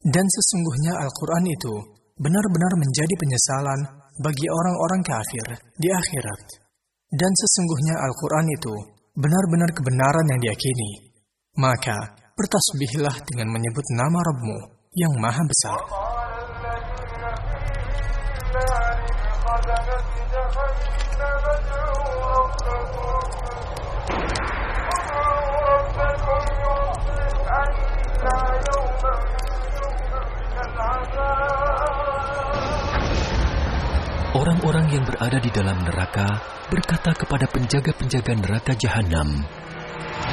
Dan sesungguhnya Al-Quran itu benar-benar menjadi penyesalan bagi orang-orang kafir di akhirat. Dan sesungguhnya Al-Quran itu benar-benar kebenaran yang diyakini. Maka bertasbihlah dengan menyebut nama Rabbmu yang maha besar. Orang-orang yang berada di dalam neraka berkata kepada penjaga-penjaga neraka Jahanam,